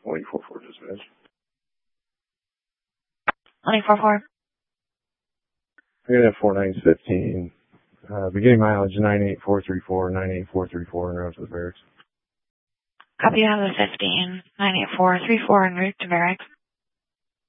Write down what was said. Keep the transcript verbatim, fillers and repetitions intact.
one four four dispatch. one four four. I got F four nine fifteen. Uh, beginning mileage nine eight four three four, nine eight four three four en route to the barracks. Copy, you have the fifteen, nine eight four three four en route to barracks.